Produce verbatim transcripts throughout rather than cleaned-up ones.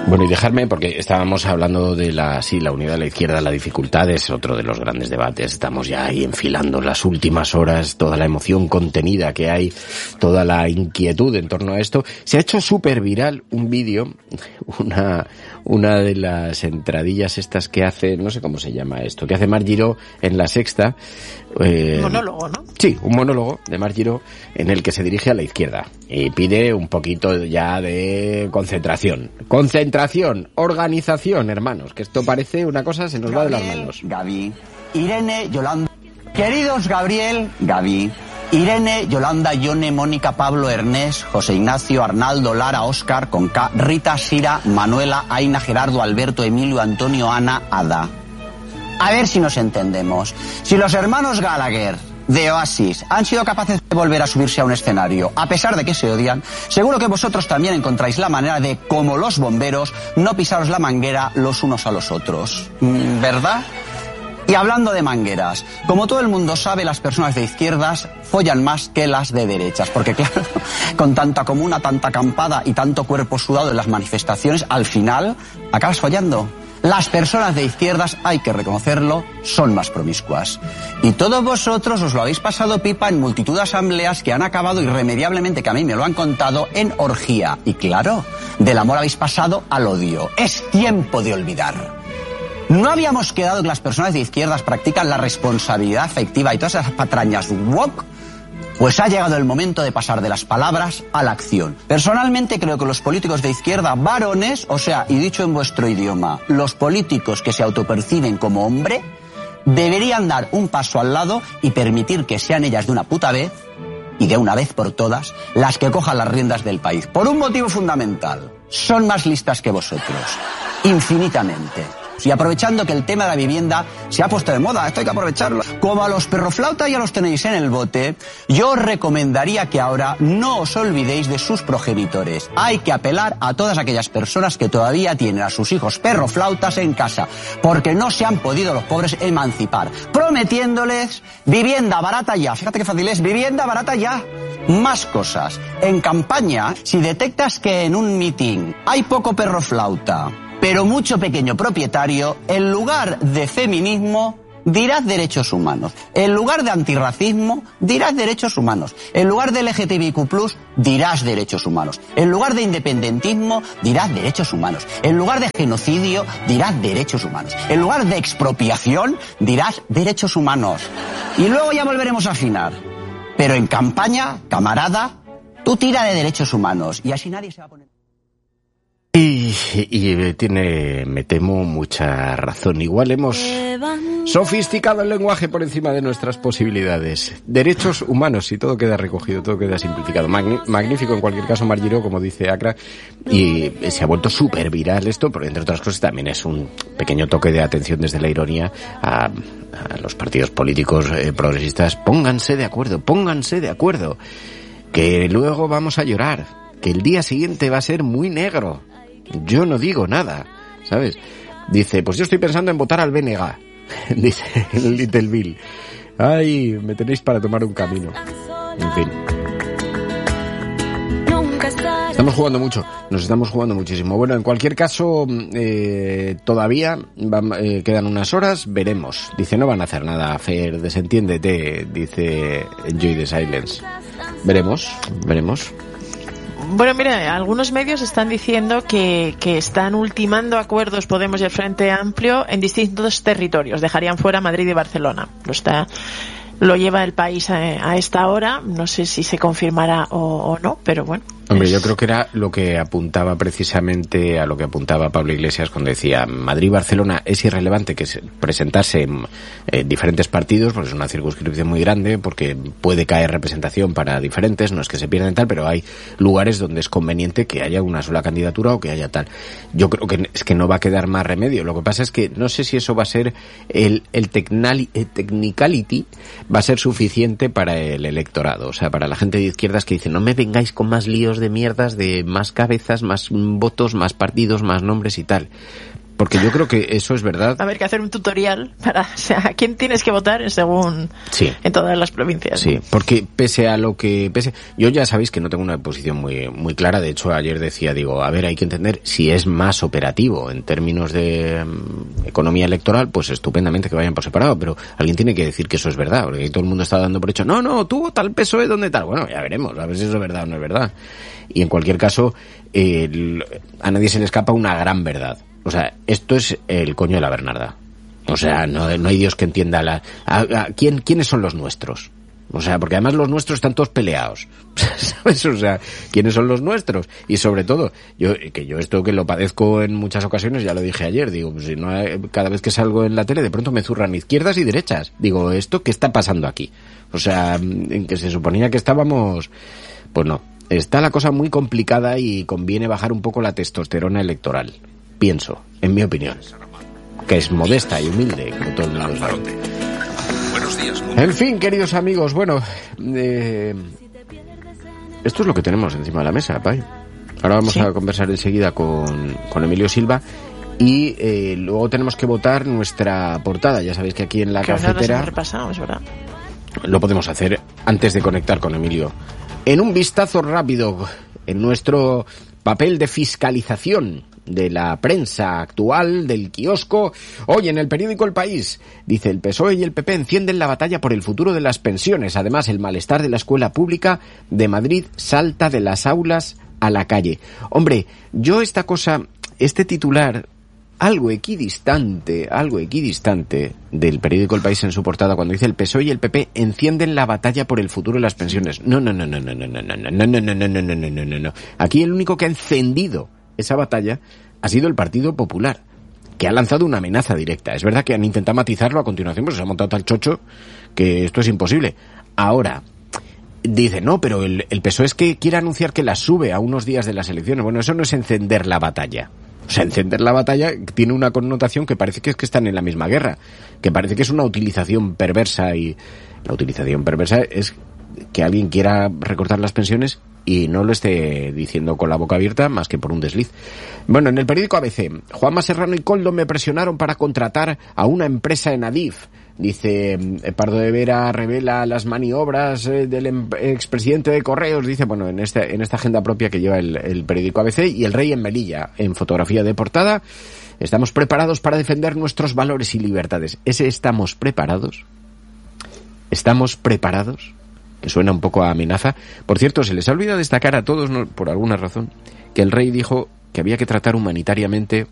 Bueno, y dejarme, porque estábamos hablando de la, sí, la unidad de la izquierda, la dificultad es otro de los grandes debates. Estamos ya ahí enfilando las últimas horas, toda la emoción contenida que hay, toda la inquietud en torno a esto. Se ha hecho súper viral un vídeo, una, una de las entradillas estas que hace, no sé cómo se llama esto, que hace Mar Giró en La Sexta. Eh, un monólogo, ¿no? Sí, un monólogo de Mar Giró en el que se dirige a la izquierda y pide un poquito ya de concentración. Concentración, organización, hermanos, que esto parece una cosa, se nos Gabriel, va de las manos. Gaby, Irene, Yolanda, queridos Gabriel, Gaby, Irene, Yolanda, Yone, Mónica, Pablo, Ernest, José Ignacio, Arnaldo, Lara, Óscar, con K, Rita, Sira, Manuela, Aina, Gerardo, Alberto, Emilio, Antonio, Ana, Ada. A ver si nos entendemos. Si los hermanos Gallagher de Oasis han sido capaces de volver a subirse a un escenario, a pesar de que se odian, seguro que vosotros también encontráis la manera de, como los bomberos, no pisaros la manguera los unos a los otros. ¿Verdad? Y hablando de mangueras, como todo el mundo sabe, las personas de izquierdas follan más que las de derechas, porque claro, con tanta comuna, tanta acampada y tanto cuerpo sudado en las manifestaciones, al final acabas follando. Las personas de izquierdas, hay que reconocerlo, son más promiscuas. Y todos vosotros os lo habéis pasado pipa en multitud de asambleas que han acabado irremediablemente, que a mí me lo han contado, en orgía. Y claro, del amor habéis pasado al odio. Es tiempo de olvidar. ¿No habíamos quedado que las personas de izquierdas practican la responsabilidad afectiva y todas esas patrañas woke? Pues ha llegado el momento de pasar de las palabras a la acción. Personalmente creo que los políticos de izquierda varones, o sea, y dicho en vuestro idioma, los políticos que se autoperciben como hombre, deberían dar un paso al lado y permitir que sean ellas de una puta vez, y de una vez por todas, las que cojan las riendas del país. Por un motivo fundamental. Son más listas que vosotros. Infinitamente. Y aprovechando que el tema de la vivienda se ha puesto de moda, esto hay que aprovecharlo. Como a los perroflautas ya los tenéis en el bote, yo os recomendaría que ahora no os olvidéis de sus progenitores. Hay que apelar a todas aquellas personas que todavía tienen a sus hijos perroflautas en casa, porque no se han podido los pobres emancipar, prometiéndoles vivienda barata ya. Fíjate qué fácil es, vivienda barata ya. Más cosas. En campaña, si detectas que en un meeting hay poco perroflauta, pero mucho pequeño propietario, en lugar de feminismo, dirás derechos humanos. En lugar de antirracismo, dirás derechos humanos. En lugar de L G T B I Q plus, dirás derechos humanos. En lugar de independentismo, dirás derechos humanos. En lugar de genocidio, dirás derechos humanos. En lugar de expropiación, dirás derechos humanos. Y luego ya volveremos a afinar. Pero en campaña, camarada, tú tira de derechos humanos. Y así nadie se va a poner... Y, y tiene, me temo, mucha razón. Igual hemos sofisticado el lenguaje por encima de nuestras posibilidades. Derechos humanos, y todo queda recogido, todo queda simplificado. Magni- magnífico en cualquier caso, Mar Giró, como dice Acra, y se ha vuelto súper viral esto, porque entre otras cosas también es un pequeño toque de atención desde la ironía a, a los partidos políticos eh, progresistas. Pónganse de acuerdo, pónganse de acuerdo, que luego vamos a llorar, que el día siguiente va a ser muy negro. Yo no digo nada, ¿sabes? Dice, pues yo estoy pensando en votar al B N G. Dice el Little Bill. Ay, me tenéis para tomar un camino. En fin. Estamos jugando mucho, nos estamos jugando muchísimo. Bueno, en cualquier caso, eh, todavía van, eh, quedan unas horas, veremos. Dice, no van a hacer nada, Fer, desentiéndete, dice Enjoy the Silence. Veremos, veremos. Bueno, mira, algunos medios están diciendo que, que están ultimando acuerdos Podemos y el Frente Amplio en distintos territorios. Dejarían fuera Madrid y Barcelona. Lo está, lo lleva el país a, a esta hora. No sé si se confirmará o, o no, pero bueno. Hombre, yo creo que era lo que apuntaba precisamente a lo que apuntaba Pablo Iglesias cuando decía Madrid y Barcelona es irrelevante que se presentase en eh, diferentes partidos, porque es una circunscripción muy grande, porque puede caer representación para diferentes, no es que se pierdan tal, pero hay lugares donde es conveniente que haya una sola candidatura o que haya tal. Yo creo que es que no va a quedar más remedio. Lo que pasa es que no sé si eso va a ser el, el, technali, el technicality va a ser suficiente para el electorado, o sea, para la gente de izquierdas que dice no me vengáis con más líos de mierdas, de más cabezas, más votos, más partidos, más nombres y tal. Porque yo creo que eso es verdad. A ver, que hacer un tutorial para, o sea, a quién tienes que votar según sí. en todas las provincias. Sí, porque pese a lo que pese, yo ya sabéis que no tengo una posición muy muy clara. De hecho, ayer decía, digo, a ver, hay que entender si es más operativo en términos de um, economía electoral, pues estupendamente que vayan por separado. Pero alguien tiene que decir que eso es verdad, porque todo el mundo está dando por hecho, no, no, tú tal P S O E, ¿dónde tal? Bueno, ya veremos, a ver si eso es verdad o no es verdad. Y en cualquier caso, eh, a nadie se le escapa una gran verdad. O sea, esto es el coño de la Bernarda. O sea, no, no hay Dios que entienda la... A, a, ¿quién, ¿Quiénes son los nuestros? O sea, porque además los nuestros están todos peleados. ¿Sabes? O sea, ¿quiénes son los nuestros? Y sobre todo, yo que yo esto que lo padezco en muchas ocasiones, ya lo dije ayer, digo, pues si no hay, cada vez que salgo en la tele de pronto me zurran izquierdas y derechas. Digo, ¿esto qué está pasando aquí? O sea, en que se suponía que estábamos... Pues no. Está la cosa muy complicada y conviene bajar un poco la testosterona electoral. Pienso, en mi opinión, que es modesta y humilde, como todo el mundo sabe. Buenos días, en fin, queridos amigos, bueno, eh, esto es lo que tenemos encima de la mesa, Pai. Ahora vamos sí. a conversar enseguida con, con Emilio Silva y eh, luego tenemos que votar nuestra portada. Ya sabéis que aquí en la que cafetera repasado, es verdad. Lo podemos hacer antes de conectar con Emilio. En un vistazo rápido en nuestro papel de fiscalización de la prensa actual, del kiosco. Hoy en el periódico El País dice: el P S O E y el P P encienden la batalla por el futuro de las pensiones. Además, el malestar de la escuela pública de Madrid salta de las aulas a la calle. Hombre, yo esta cosa, este titular, algo equidistante, algo equidistante del periódico El País en su portada, cuando dice el P S O E y el P P encienden la batalla por el futuro de las pensiones. No, no, no, no, no, no, no, no, no, no, no, no, no, no, no, no, no. Aquí el único que ha encendido esa batalla ha sido el Partido Popular, que ha lanzado una amenaza directa. Es verdad que han intentado matizarlo a continuación, pues se ha montado tal chocho que esto es imposible. Ahora, dice, no, pero el, el P S O E es que quiere anunciar que la sube a unos días de las elecciones. Bueno, eso no es encender la batalla. O sea, encender la batalla tiene una connotación que parece que es que están en la misma guerra, que parece que es una utilización perversa, y la utilización perversa es que alguien quiera recortar las pensiones y no lo esté diciendo con la boca abierta más que por un desliz. Bueno, en el periódico A B C, Juanma Serrano y Koldo me presionaron para contratar a una empresa en Adif. Dice, Pardo de Vera revela las maniobras del expresidente de Correos. Dice, bueno, en esta, en esta agenda propia que lleva el, el periódico A B C, y el rey en Melilla, en fotografía de portada, estamos preparados para defender nuestros valores y libertades. Ese estamos preparados. Estamos preparados. Que suena un poco a amenaza. Por cierto, se les ha olvidado destacar a todos, ¿no?, por alguna razón, que el rey dijo que había que tratar humanitariamente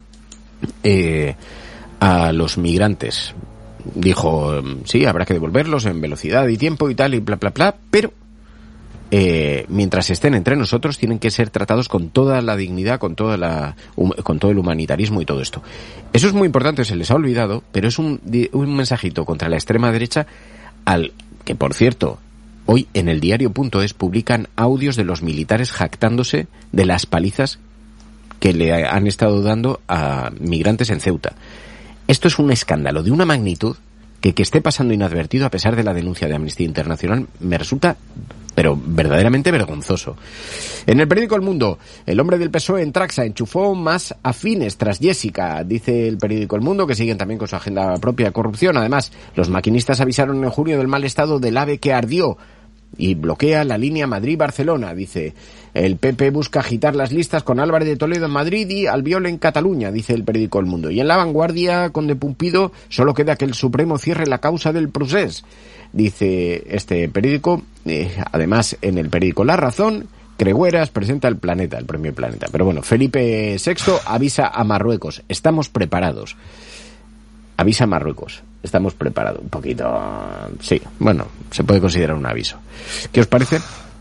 eh, a los migrantes. Dijo, sí, habrá que devolverlos en velocidad y tiempo y tal, y bla, bla, bla, pero eh, mientras estén entre nosotros tienen que ser tratados con toda la dignidad, con toda la con todo el humanitarismo y todo esto. Eso es muy importante, se les ha olvidado, pero es un, un mensajito contra la extrema derecha, al que, por cierto, hoy en el diario.es publican audios de los militares jactándose de las palizas que le han estado dando a migrantes en Ceuta. Esto es un escándalo de una magnitud que que esté pasando inadvertido a pesar de la denuncia de Amnistía Internacional me resulta, pero verdaderamente vergonzoso. En el periódico El Mundo, el hombre del P S O E en Traxa enchufó más afines tras Jessica, dice el periódico El Mundo, que siguen también con su agenda propia de corrupción. Además, los maquinistas avisaron en junio del mal estado del AVE que ardió y bloquea la línea Madrid-Barcelona. Dice, el P P busca agitar las listas con Álvarez de Toledo en Madrid y Albiol en Cataluña, dice el periódico El Mundo. Y en La Vanguardia, con De Pumpido, solo queda que el Supremo cierre la causa del procés, dice este periódico. Eh, además, en el periódico La Razón, Cregueras presenta el Planeta, el premio Planeta. Pero bueno, Felipe sexto avisa a Marruecos, estamos preparados. Avisa a Marruecos, estamos preparados. Un poquito, sí, bueno, se puede considerar un aviso. ¿Qué os parece?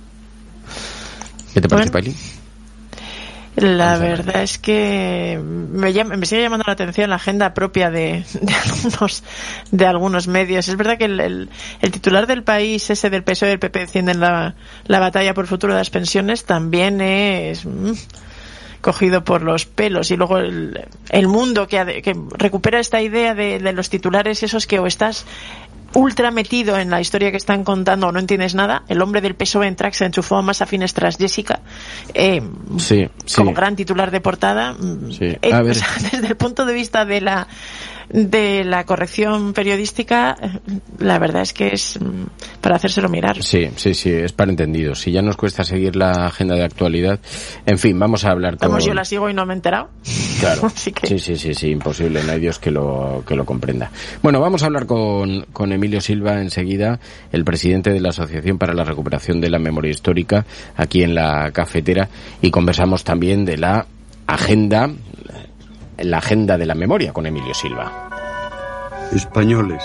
¿Qué te parece, bueno, Paili? La verdad es que me, llama, me sigue llamando la atención la agenda propia de, de algunos de algunos medios. Es verdad que el, el, el titular del País, ese del P S O E y el P P encienden la, la batalla por el futuro de las pensiones, también es mmm, cogido por los pelos. Y luego el, el Mundo que, que recupera esta idea de, de los titulares esos que o estás ultra metido en la historia que están contando o no entiendes nada. El hombre del P S O E en track se enchufó más afines tras Jessica, eh, sí, sí. como gran titular de portada. Sí. Eh, A ver. o sea, desde el punto de vista de la de la corrección periodística, la verdad es que es para hacérselo mirar. Sí, sí, sí, es para entendidos. Si ya nos cuesta seguir la agenda de actualidad, en fin, vamos a hablar con... Como yo la sigo y no me he enterado. Claro, Así que... sí, sí, sí, sí, imposible, no hay Dios que lo, que lo comprenda. Bueno, vamos a hablar con, con Emilio Silva enseguida, el presidente de la Asociación para la Recuperación de la Memoria Histórica, aquí en la cafetera, y conversamos también de la agenda... la agenda de la memoria con Emilio Silva. Españoles.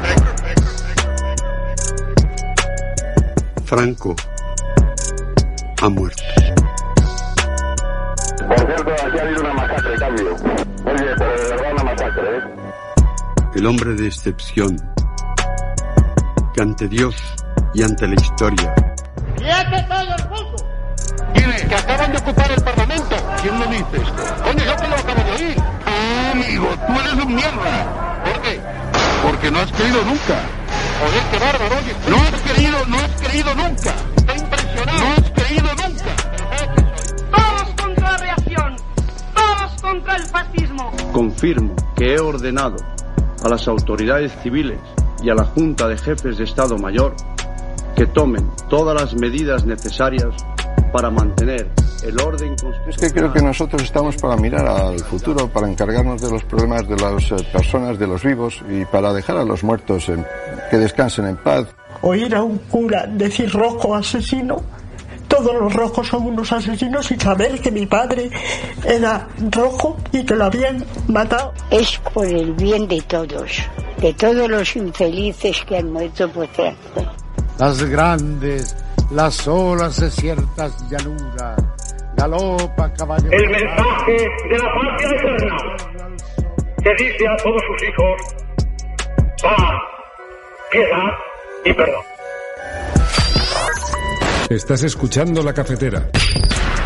Franco ha muerto. Por cierto, aquí ha habido una masacre, cambio. Oye, pero de verdad una masacre, ¿eh? El hombre de excepción, que ante Dios y ante la historia... ¡Quieto todo el mundo! ¿Quiénes? Que acaban de ocupar el Parlamento. ¿Quién lo dice esto? Coño, yo que lo acabo de oír. Ah, amigo, tú eres un mierda. ¿Por qué? Porque no has querido nunca. Joder, qué bárbaro, oye. No has querido, no has querido nunca. Está impresionado. No has querido nunca. Todos contra la reacción. Todos contra el fascismo. Confirmo que he ordenado a las autoridades civiles y a la Junta de Jefes de Estado Mayor que tomen todas las medidas necesarias para mantener el orden constitucional. Es que creo que nosotros estamos para mirar al futuro, para encargarnos de los problemas de las personas, de los vivos, y para dejar a los muertos en, que descansen en paz. Oír a un cura decir rojo asesino, todos los rojos son unos asesinos, y saber que mi padre era rojo y que lo habían matado. Es por el bien de todos, de todos los infelices que han muerto por tráfico. Las grandes, las olas de ciertas llanuras, galopa caballo. El mensaje de la patria eterna que dice a todos sus hijos: paz, piedad y perdón. Estás escuchando La Cafetera.